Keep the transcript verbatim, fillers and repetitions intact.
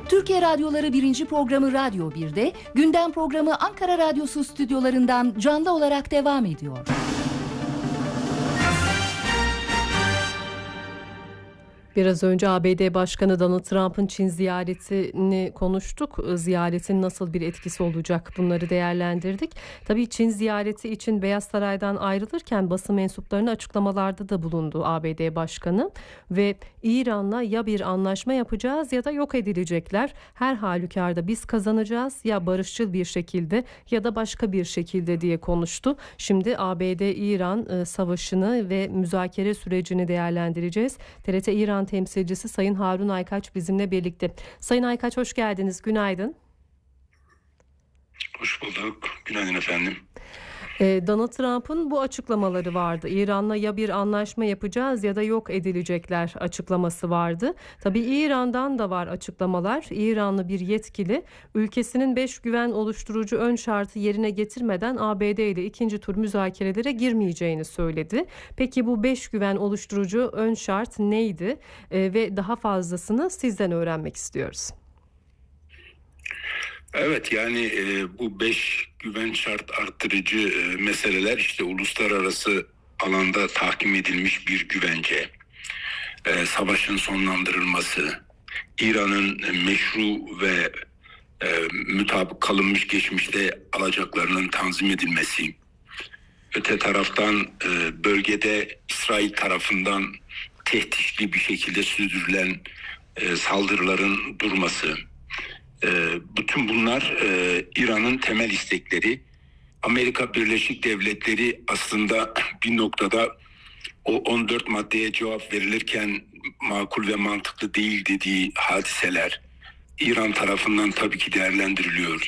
Türkiye Radyoları birinci programı Radyo bir'de, gündem programı Ankara Radyosu stüdyolarından canlı olarak devam ediyor. Biraz önce A B D Başkanı Donald Trump'ın Çin ziyaretini konuştuk. Ziyaretin nasıl bir etkisi olacak, bunları değerlendirdik. Tabii Çin ziyareti için Beyaz Saray'dan ayrılırken basın mensuplarına açıklamalarda da bulundu A B D Başkanı. Ve İran'la ya bir anlaşma yapacağız ya da yok edilecekler. Her halükarda biz kazanacağız, ya barışçıl bir şekilde ya da başka bir şekilde diye konuştu. Şimdi A B D-İran savaşını ve müzakere sürecini değerlendireceğiz. T R T İran temsilcisi Sayın Harun Aykaç bizimle birlikte. Sayın Aykaç, hoş geldiniz. Günaydın. Hoş bulduk. Günaydın efendim. Donald Trump'ın bu açıklamaları vardı. İran'la ya bir anlaşma yapacağız ya da yok edilecekler açıklaması vardı. Tabii İran'dan da var açıklamalar. İranlı bir yetkili ülkesinin beş güven oluşturucu ön şartı yerine getirmeden A B D ile ikinci tur müzakerelere girmeyeceğini söyledi. Peki bu beş güven oluşturucu ön şart neydi? Ee, ve daha fazlasını sizden öğrenmek istiyoruz. Evet, yani e, bu beş güven şart arttırıcı e, meseleler işte uluslararası alanda tahkim edilmiş bir güvence, e, savaşın sonlandırılması, İran'ın e, meşru ve e, mutabık kalınmış geçmişte alacaklarının tanzim edilmesi, öte taraftan e, bölgede İsrail tarafından tehditli bir şekilde sürdürülen e, saldırıların durması. Bütün bunlar İran'ın temel istekleri. Amerika Birleşik Devletleri aslında bir noktada o on dört maddeye cevap verilirken makul ve mantıklı değil dediği hadiseler İran tarafından tabii ki değerlendiriliyor.